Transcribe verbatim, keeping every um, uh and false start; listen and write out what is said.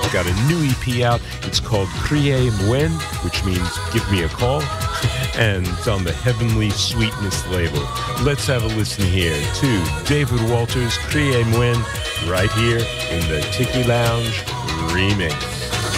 got a new E P out. It's called Crié Mwen, which means give me a call. And it's on the Heavenly Sweetness label. Let's have a listen here to David Walters' Crié Mwen right here in the Tiki Lounge remix.